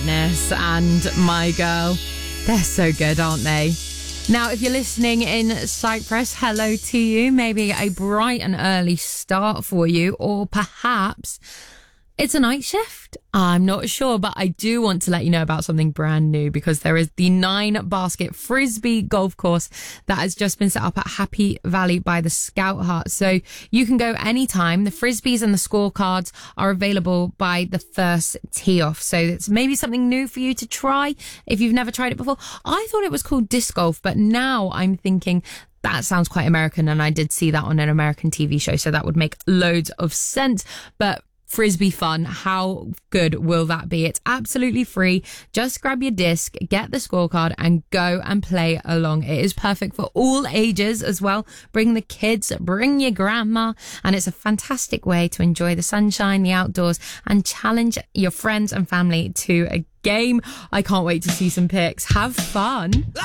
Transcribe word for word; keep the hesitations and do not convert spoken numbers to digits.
Witness and My Girl. They're so good, aren't they? Now, if you're listening in Cyprus, hello to you. Maybe a bright and early start for you, or perhaps it's a night shift. I'm not sure, but I do want to let you know about something brand new, because there is the nine basket frisbee golf course that has just been set up at Happy Valley by the Scout Hut. So you can go anytime. The frisbees and the scorecards are available by the first tee off. So it's maybe something new for you to try if you've never tried it before. I thought it was called disc golf, but now I'm thinking that sounds quite American, and I did see that on an American T V show, so that would make loads of sense. But frisbee fun, how good will that be? It's absolutely free. Just grab your disc, get the scorecard, and go and play along. It is perfect for all ages as well. Bring the kids, bring your grandma, and it's a fantastic way to enjoy the sunshine, the outdoors, and challenge your friends and family to a game. I can't wait to see some pics. Have fun.